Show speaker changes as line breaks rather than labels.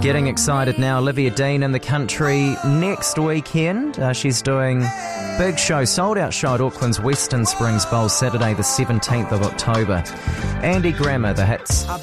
Getting excited now, Olivia Dean in the country next weekend. She's doing big show, sold out show at Auckland's Western Springs Bowl, Saturday the 17th of October. Andy Grammer, the hits.